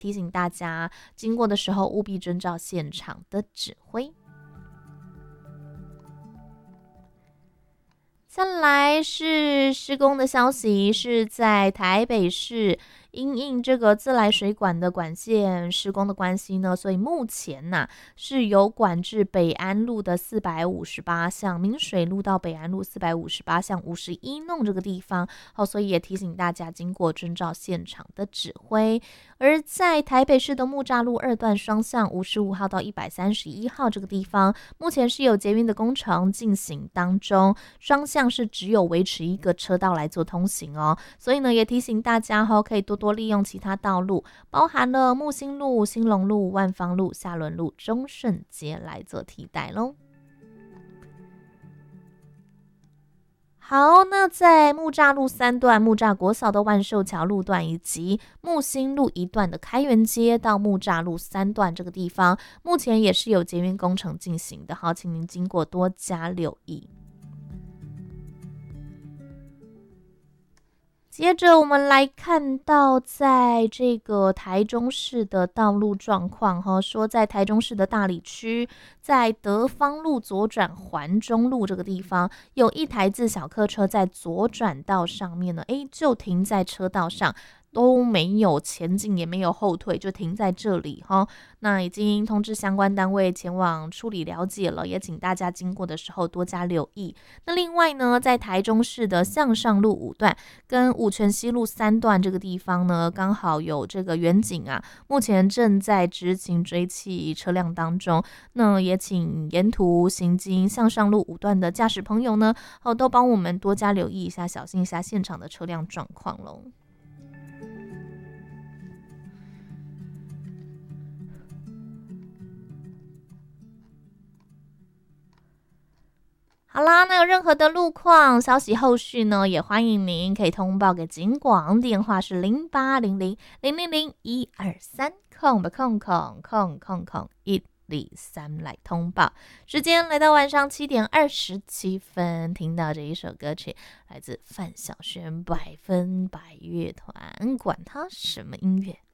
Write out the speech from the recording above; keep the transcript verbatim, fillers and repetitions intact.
提醒大家经过的时候务必遵照现场的指挥。再来是施工的消息，是在台北市因应这个自来水管的管线施工的关系呢，所以目前呐、啊、是有管制北安路的四百五十八巷、明水路到北安路四百五十八巷五十一弄这个地方，好，所以也提醒大家经过遵照现场的指挥。而在台北市的木栅路二段双向五十五号到一百三十一号这个地方，目前是有捷运的工程进行当中，双向是只有维持一个车道来做通行哦，所以呢也提醒大家哈、哦，可以多多利用其他道路，包含了木星路、兴隆路、万芳路、下仑路、中顺街来做替代咯。好，那在木栅路三段、木栅国小的万寿桥路段，以及木星路一段的开元街到木栅路三段这个地方，目前也是有捷运工程进行的，好，请您经过多加留意。接着我们来看到在这个台中市的道路状况，说在台中市的大里区，在德芳路左转环中路这个地方，有一台自小客车在左转道上面呢，诶，就停在车道上，都没有前进也没有后退，就停在这里哈。那已经通知相关单位前往处理了解了，也请大家经过的时候多加留意。那另外呢，在台中市的向上路五段跟五权西路三段这个地方呢，刚好有这个远景啊，目前正在执勤追缉车辆当中。那也请沿途行经向上路五段的驾驶朋友呢，哦，都帮我们多加留意一下，小心一下现场的车辆状况咯。好啦，那有任何的路况消息后续呢，也欢迎您可以通报给警广，电话是零八零零零零零一二三空吧空空空空空一零三来通报。时间来到晚上七点二十七分，听到这一首歌曲，来自范晓萱百分百乐团，管它什么音乐。